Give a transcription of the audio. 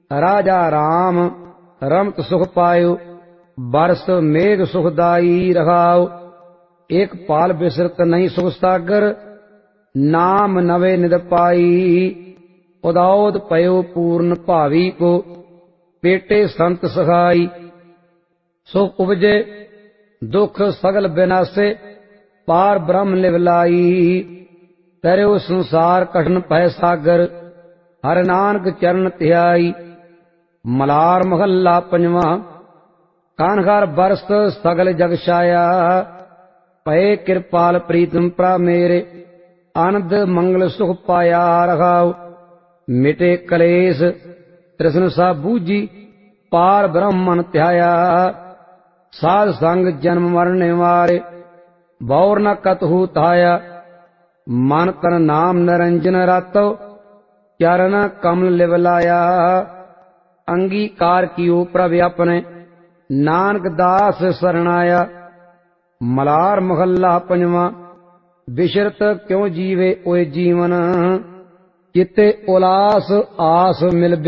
राजा राम रमत सुख पायो, बरस मेघ सुखदाई रहाओ। एक पाल बिसरत नहीं सुख सागर, नाम नवे निद पाई। उदाउद पयो पूर्ण भावी को, पेटे संत सखाई। सुख उपजे दुख सगल विनाशे, पार ब्रह्म लिवलाई। तरयो संसार कठिन पै सागर, हर नानक चरण ध्याई। मलार महला पंजवा। कानघर बरस सगल जग छाया, पए कृपाल प्रीतम प्रा मेरे। आनंद मंगल सुख पाया रहाओ, मिटे कलेश तृष्ण सा बूझी। पार ब्रह्म मन ध्याया, साध संग जन्म मरण निवारे। बौर न कतहु धाया, मन तन नाम निरंजन रातो। चरण कमल लिवलाया, अंगीकार कियो प्रभ अपने। नानक दास शरणाया। मलार महला पंजवा। बिशरत क्यों जीवे ओए जीवन, चित्ते उलास आस मिल